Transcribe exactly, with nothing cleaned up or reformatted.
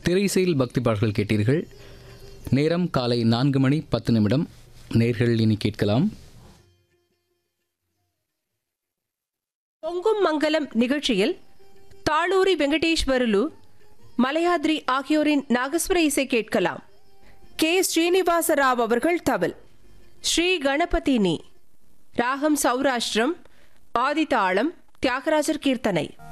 திரைசையில் பக்தி பாடல்கள் கேட்டீர்கள். நேரம் காலை நான்கு மணி பத்து நிமிடம். நேர்கள் இனி கேட்கலாம் பொங்கும் மங்கலம் நிகழ்ச்சியில் தாளூரி வெங்கடேஸ்வரலு, மலையாத்ரி ஆகியோரின் நாகஸ்வர இசை கேட்கலாம். கே ஸ்ரீனிவாச ராவ் அவர்கள் தவில், ஸ்ரீ கணபதி நீ ராகம் சௌராஷ்டிரம், ஆதிதாளம், தியாகராஜர் கீர்த்தனை.